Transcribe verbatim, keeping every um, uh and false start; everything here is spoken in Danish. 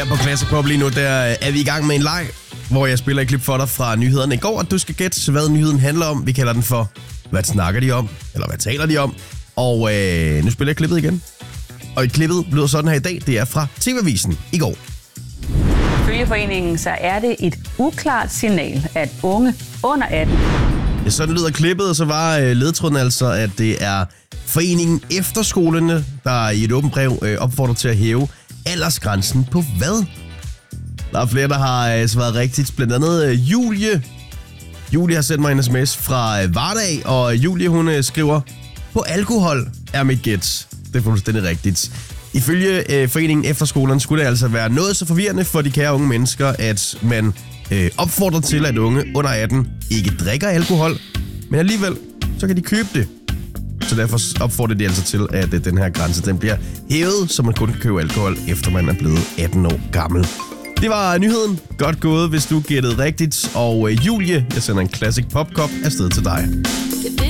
Her på Classic Pop lige nu, der er vi i gang med en leg, hvor jeg spiller et klip for dig fra nyhederne i går, og du skal gætte, hvad nyheden handler om. Vi kalder den for, hvad snakker de om, eller hvad taler de om. Og øh, nu spiller jeg klippet igen. Og klippet lyder sådan her i dag, det er fra T V-avisen i går. Ifølge foreningen så er det et uklart signal, at unge under atten... Ja, sådan lyder klippet, og så var øh, ledtråden altså, at det er foreningen Efterskolerne, der i et åbent brev øh, opfordrer til at hæve aldersgrænsen på hvad? Der er flere, der har øh, svaret rigtigt. Blandt andet øh, Julie. Julie har sendt mig en sms fra øh, Vardag, og Julie hun øh, skriver, på alkohol er mit gæt. Det er fuldstændig rigtigt. Ifølge øh, foreningen Efterskolerne skulle det altså være noget så forvirrende for de kære unge mennesker, at man øh, opfordrer til, at unge under atten ikke drikker alkohol, men alligevel så kan de købe det. Så derfor opfordrer de altså til, at øh, den her grænse den bliver hævet, så man kun kan købe alkohol, efter man er blevet atten år gammel. Det var nyheden. Godt gået, hvis du gættede rigtigt. Og øh, Julie, jeg sender en Classic Pop Cup afsted til dig.